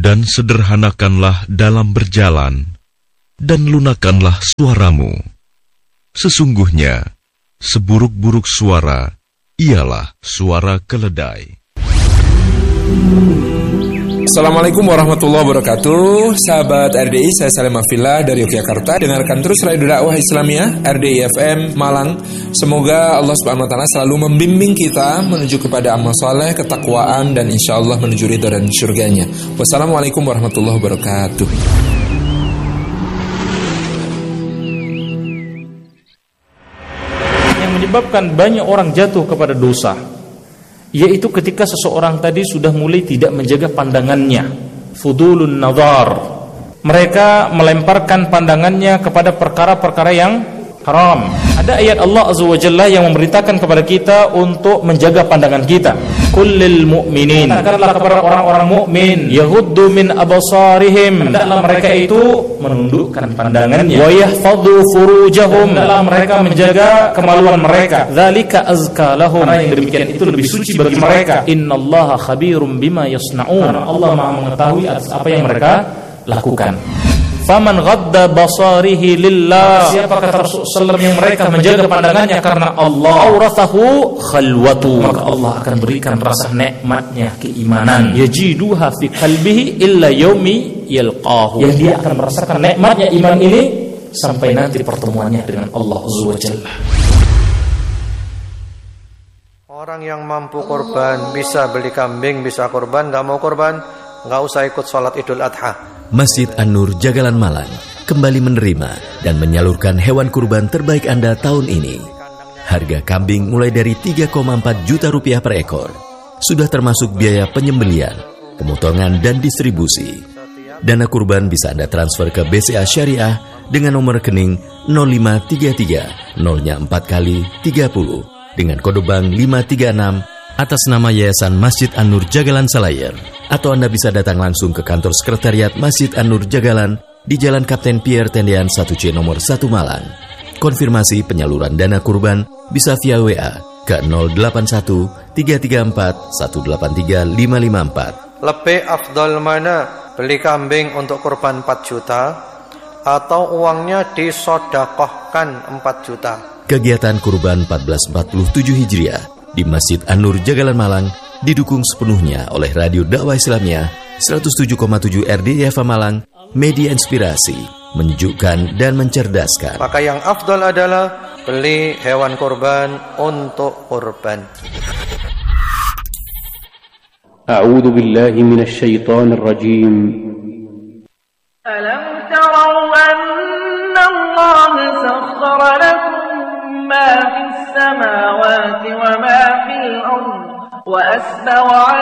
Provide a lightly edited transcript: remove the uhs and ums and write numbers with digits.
Dan sederhanakanlah dalam berjalan, dan lunakanlah suaramu. Sesungguhnya, seburuk-buruk suara ialah suara keledai. Assalamualaikum warahmatullahi wabarakatuh. Sahabat RDI, saya Salim Afillah dari Yogyakarta. Dengarkan terus Radio Dakwah Islamiyah RDI FM Malang. Semoga Allah Subhanahu wa taala selalu membimbing kita menuju kepada amal saleh, ketakwaan, dan insyaallah menuju ridha dan surganya. Wassalamualaikum warahmatullahi wabarakatuh. Yang menyebabkan banyak orang jatuh kepada dosa, yaitu ketika seseorang tadi sudah mulai tidak menjaga pandangannya, fudulun nazar. Mereka melemparkan pandangannya kepada perkara-perkara yang haram. Ada ayat Allah Azza wa Jalla yang memerintahkan kepada kita untuk menjaga pandangan kita. Kullil mu'minin, katakanlah kepada orang-orang mukmin, yaghuddu min absarihim, hendaklah mereka itu menundukkan pandangannya, wa yahfadhu furujahum, hendaklah mereka menjaga kemaluan mereka, dzalika azka lahum, karena yang demikian itu lebih suci bagi mereka. Innallaha khabirum bima yasnaun, karena Allah Maha mengetahui atas apa yang mereka lakukan. Faman ghadda basarihi lillah, siapa kata Rasulullah yang mereka menjaga pandangannya karena Allah, aurathahu khalwatu, maka Allah akan berikan rasa nikmatnya keimanan, yajiduha fi qalbihi illa yaumi yalqahu, yang dia akan merasakan nikmatnya iman ini sampai nanti pertemuannya dengan Allah Azza wa Jalla. Orang yang mampu korban, bisa beli kambing, bisa korban, gak mau korban, gak usah ikut sholat Idul Adha. Masjid An-Nur Jagalan Malang kembali menerima dan menyalurkan hewan kurban terbaik Anda tahun ini. Harga kambing mulai dari 3,4 juta rupiah per ekor. Sudah termasuk biaya penyembelian, pemotongan, dan distribusi. Dana kurban bisa Anda transfer ke BCA Syariah dengan nomor rekening 0533 0-nya 4 kali 30 dengan kode bank 536 atas nama Yayasan Masjid An-Nur Jagalan Selayar. Atau Anda bisa datang langsung ke kantor sekretariat Masjid An-Nur Jagalan di Jalan Kapten Pierre Tendean 1C nomor 1 Malang. Konfirmasi penyaluran dana kurban bisa via WA ke 081 334 183 554. Lebih afdal mana? Beli kambing untuk kurban 4 juta atau uangnya disodakohkan 4 juta? Kegiatan kurban 1447 Hijriah di Masjid An-Nur Jagalan Malang didukung sepenuhnya oleh Radio Dakwah Islamiyah 107,7 RDI FM Malang, media inspirasi, menyejukkan dan mencerdaskan. Maka yang afdal adalah beli hewan kurban untuk kurban. A'udzu billahi minasy syaithanir rajim. Alam tarau anna Allah sakhkhara lakum ma fis samawati wa ma fil ardh وأسبغ